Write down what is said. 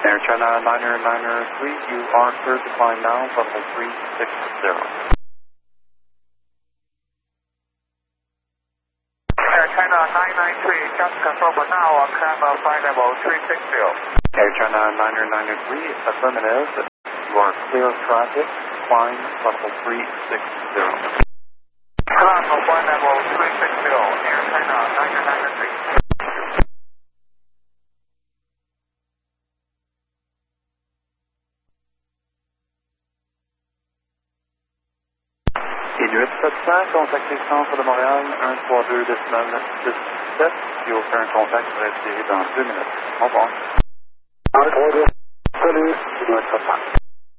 Air China Niner 3, you are cleared to climb now, level 360. Air China 993, just confirm now, climb flight level 360. Air China Niner 3, affirmative. You are clear of traffic, climb level 360. Climb flight level 360, Air China 993. Inuit 700, contactez Centre de Montréal 132.67. Si aucun contact, vous restez dans 2 minutes. Au revoir. Salut, Inuit 700.